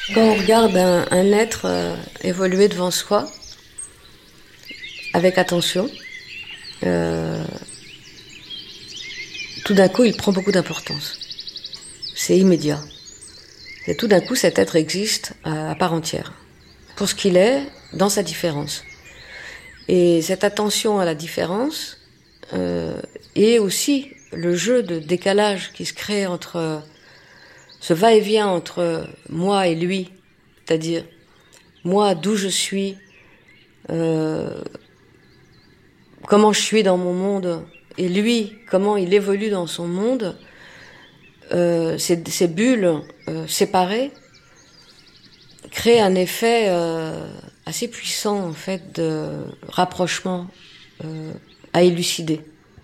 Quand on regarde un être évoluer devant soi, avec attention, tout d'un coup, il prend beaucoup d'importance. C'est immédiat. Et tout d'un coup, cet être existe à part entière, pour ce qu'il est, dans sa différence. Et cette attention à la différence et aussi le jeu de décalage qui se crée entre ce va-et-vient entre moi et lui, c'est-à-dire moi d'où je suis, comment je suis dans mon monde, et lui comment il évolue dans son monde, ces bulles séparées créent un effet assez puissant en fait de rapprochement à élucider.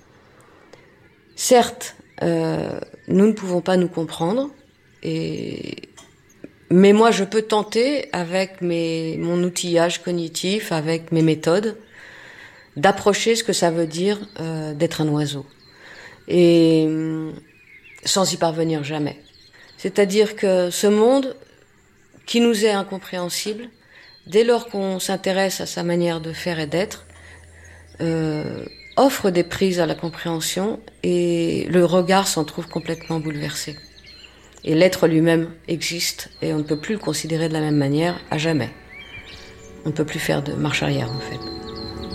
Certes, nous ne pouvons pas nous comprendre, mais moi je peux tenter avec mon outillage cognitif, avec mes méthodes, d'approcher ce que ça veut dire d'être un oiseau. Et sans y parvenir jamais. C'est-à-dire que ce monde qui nous est incompréhensible, dès lors qu'on s'intéresse à sa manière de faire et d'être, offre des prises à la compréhension et le regard s'en trouve complètement bouleversé. Et l'être lui-même existe et on ne peut plus le considérer de la même manière à jamais. On ne peut plus faire de marche arrière en fait.